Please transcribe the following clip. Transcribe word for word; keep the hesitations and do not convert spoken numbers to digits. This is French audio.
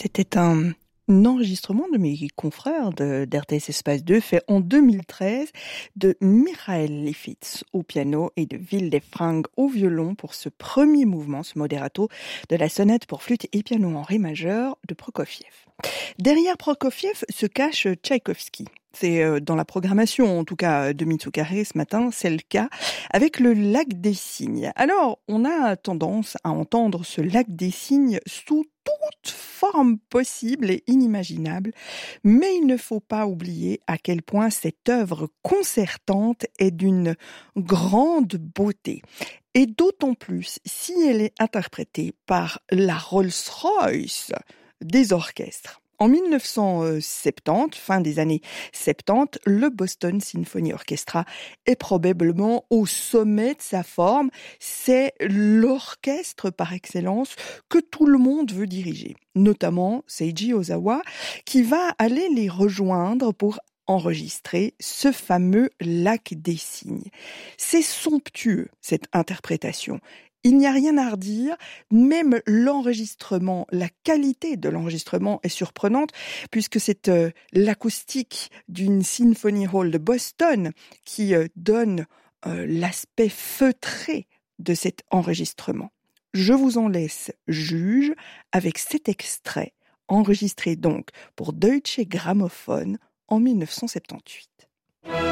C'était un enregistrement de mes confrères de, d'R T S Espace deux fait en deux mille treize de Michael Lifitz au piano et de Vilde Frang au violon pour ce premier mouvement, ce moderato de la sonate pour flûte et piano en ré majeur de Prokofiev. Derrière Prokofiev se cache Tchaïkovski. C'est dans la programmation, en tout cas, de Mitsukaré ce matin, c'est le cas, avec le lac des cygnes. Alors, on a tendance à entendre ce lac des cygnes sous toute forme possible et inimaginable, mais il ne faut pas oublier à quel point cette œuvre concertante est d'une grande beauté. Et d'autant plus si elle est interprétée par la Rolls-Royce des orchestres. En dix-neuf cent soixante-dix, fin des années soixante-dix, le Boston Symphony Orchestra est probablement au sommet de sa forme. C'est l'orchestre par excellence que tout le monde veut diriger, notamment Seiji Ozawa, qui va aller les rejoindre pour enregistrer ce fameux lac des cygnes. C'est somptueux, cette interprétation. Il n'y a rien à redire, même l'enregistrement, la qualité de l'enregistrement est surprenante puisque c'est euh, l'acoustique d'une Symphony Hall de Boston qui euh, donne euh, l'aspect feutré de cet enregistrement. Je vous en laisse juge avec cet extrait enregistré donc pour Deutsche Grammophon en dix-neuf cent soixante-dix-huit.